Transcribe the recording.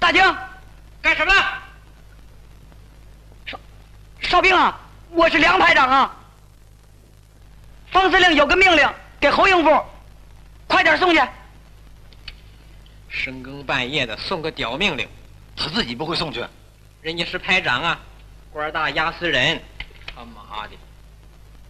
大警， 干什么？ 哨兵啊，我是梁排长啊。方司令有个命令给侯应付，快点送去。 深更半夜的送个屌命令， 他自己不会送去。 人家是排长啊，官大压死人，他妈的！